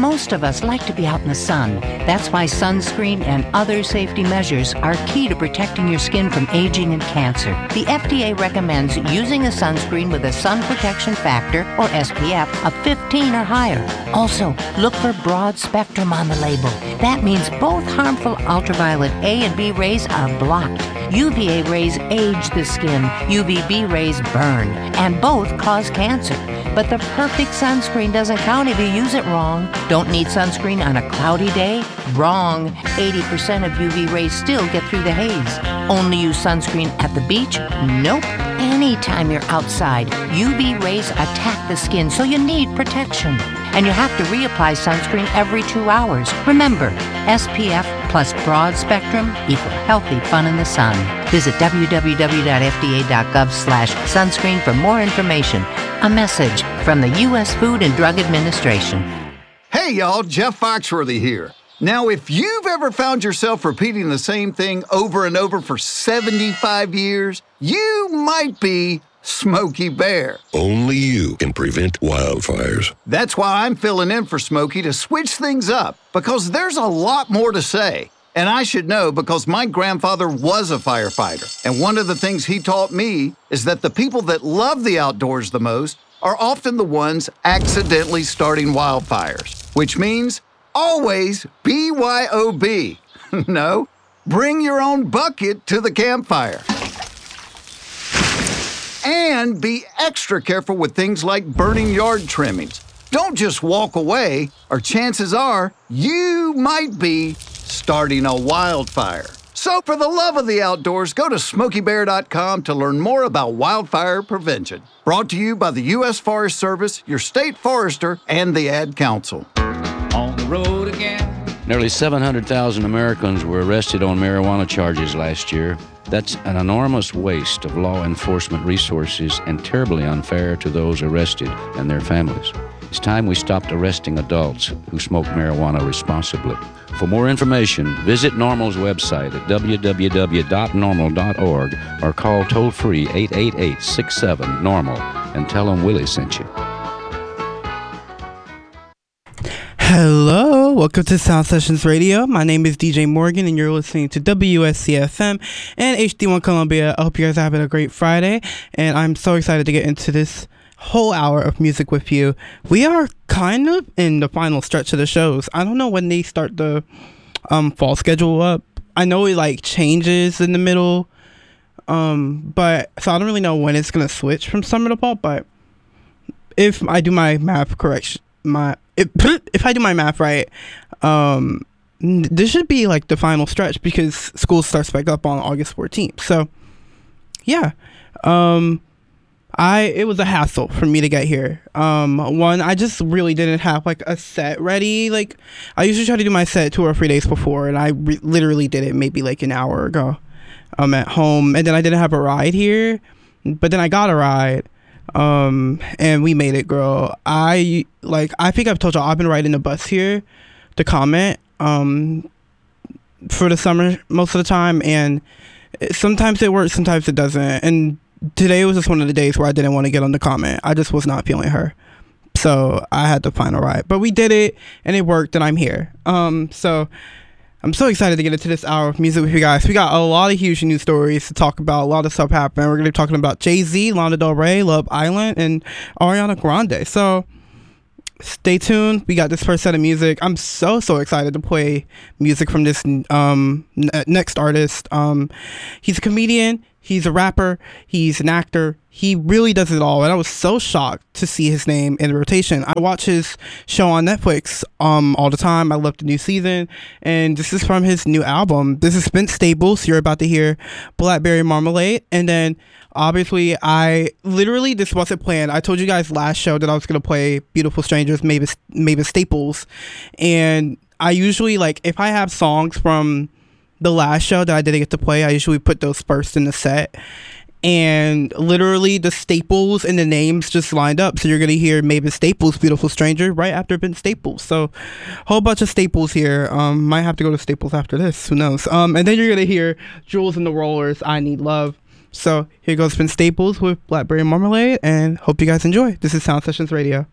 Most of us like to be out in the sun. That's why sunscreen and other safety measures are key to protecting your skin from aging and cancer. The FDA recommends using a sunscreen with a sun protection factor, or SPF, of 15 or higher. Also, look for broad spectrum on the label. That means both harmful ultraviolet A and B rays are blocked. UVA rays age the skin, UVB rays burn, and both cause cancer. But the perfect sunscreen doesn't count if you use it wrong. Don't need sunscreen on a cloudy day? Wrong. 80% of UV rays still get through the haze. Only use sunscreen at the beach? Nope. Anytime you're outside, UV rays attack the skin, so you need protection. And you have to reapply sunscreen every 2 hours. Remember, SPF plus broad spectrum equal healthy fun in the sun. Visit www.fda.gov/sunscreen for more information. A message from the U.S. Food and Drug Administration. Hey y'all, Jeff Foxworthy here. Now, if you've ever found yourself repeating the same thing over and over for 75 years, you might be Smokey Bear. Only you can prevent wildfires. That's why I'm filling in for Smokey to switch things up, because there's a lot more to say. And I should know because my grandfather was a firefighter. And one of the things he taught me is that the people that love the outdoors the most are often the ones accidentally starting wildfires, which means always BYOB. No, bring your own bucket to the campfire. And be extra careful with things like burning yard trimmings. Don't just walk away, or chances are you might be starting a wildfire. So for the love of the outdoors, go to SmokeyBear.com to learn more about wildfire prevention. Brought to you by the U.S. Forest Service, your state forester, and the Ad Council. On the road again. Nearly 700,000 Americans were arrested on marijuana charges last year. That's an enormous waste of law enforcement resources and terribly unfair to those arrested and their families. It's time we stopped arresting adults who smoke marijuana responsibly. For more information, visit NORML's website at www.norml.org or call toll-free 888-67-NORML and tell them Willie sent you. Hello, welcome to Sound Sessions Radio. My name is DJ Morgan and you're listening to WSCFM and HD1 Columbia. I hope you guys are having a great Friday and I'm so excited to get into this whole hour of music with you. We are kind of in the final stretch of the shows. I don't know when they start the fall schedule up. I know it like changes in the middle, but so I don't really know when it's gonna switch from summer to fall. But if I do my math if I do my math right, this should be like the final stretch because school starts back up on August 14th. So yeah, it was a hassle for me to get here. One, I just really didn't have like a set ready. Like I usually try to do my set 2 or 3 days before, and I literally did it maybe like an hour ago. I'm at home, and then I didn't have a ride here, but then I got a ride. And we made it, girl. I think I've told y'all I've been riding the bus here to Comment for the summer most of the time, and sometimes it works, sometimes it doesn't. And today was just one of the days where I didn't want to get on the Comment. I just was not feeling her, so I had to find a ride. But we did it, and it worked, and I'm here. So I'm so excited to get into this hour of music with you guys. We got a lot of huge news stories to talk about. A lot of stuff happened. We're going to be talking about Jay-Z, Lana Del Rey, Love Island, and Ariana Grande. So stay tuned. We got this first set of music. I'm so excited to play music from this next artist. He's a comedian. He's a rapper. He's an actor. He really does it all. And I was so shocked to see his name in the rotation. I watch his show on Netflix all the time. I love the new season. And this is from his new album. This is Vince Staples. You're about to hear Blackberry Marmalade. And then obviously this wasn't planned. I told you guys last show that I was going to play Beautiful Strangers, Mavis Staples. And I usually if I have songs from the last show that I didn't get to play, I usually put those first in the set, and literally the staples and the names just lined up, so you're gonna hear Mavis Staples' Beautiful Stranger right after Vince Staples. So whole bunch of staples here. Might have to go to Staples after this, who knows. And then you're gonna hear Jules and the Rollers, I Need Love. So here goes Vince Staples with Blackberry Marmalade, and hope you guys enjoy. This is Sound Sessions Radio.